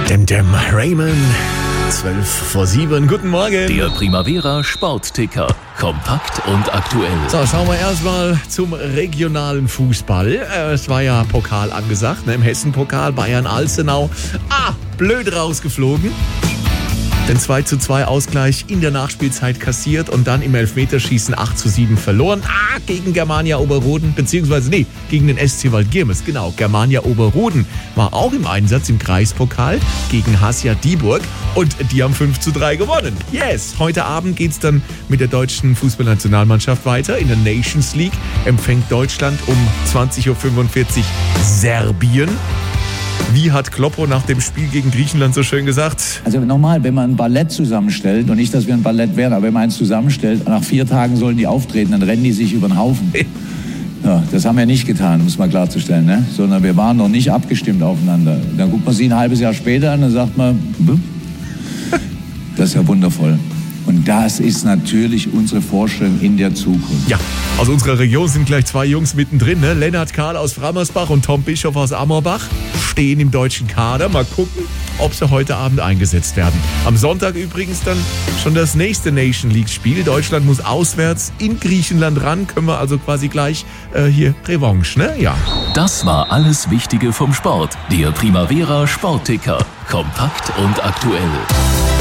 Raymond, 6:55. Guten Morgen. Der Primavera Sportticker. Kompakt und aktuell. So, schauen wir erstmal zum regionalen Fußball. Es war ja Pokal angesagt, ne? Im Hessen-Pokal, Bayern-Alzenau. Blöd rausgeflogen. Den 2:2 Ausgleich in der Nachspielzeit kassiert und dann im Elfmeterschießen 8:7 verloren. Gegen Germania Oberroden, beziehungsweise gegen den SC Waldgirmes. Genau, Germania Oberroden war auch im Einsatz im Kreispokal gegen Hassia Dieburg und die haben 5:3 gewonnen. Yes! Heute Abend geht's dann mit der deutschen Fußballnationalmannschaft weiter. In der Nations League empfängt Deutschland um 20:45 Uhr Serbien. Wie hat Kloppo nach dem Spiel gegen Griechenland so schön gesagt? Also normal, wenn man ein Ballett zusammenstellt, und nicht, dass wir ein Ballett wären, aber wenn man eins zusammenstellt, nach 4 Tagen sollen die auftreten, dann rennen die sich über den Haufen. Ja, das haben wir nicht getan, um es mal klarzustellen, ne? Sondern wir waren noch nicht abgestimmt aufeinander. Dann guckt man sie ein halbes Jahr später an und dann sagt man, das ist ja wundervoll. Und das ist natürlich unsere Vorstellung in der Zukunft. Ja, aus unserer Region sind gleich 2 Jungs mittendrin, ne? Lennart Kahl aus Frammersbach und Tom Bischof aus Ammerbach stehen im deutschen Kader. Mal gucken, ob sie heute Abend eingesetzt werden. Am Sonntag übrigens dann schon das nächste Nation League Spiel. Deutschland muss auswärts in Griechenland ran. Können wir also quasi gleich hier Revanche, ne? Ja. Das war alles Wichtige vom Sport. Der Primavera Sportticker. Kompakt und aktuell.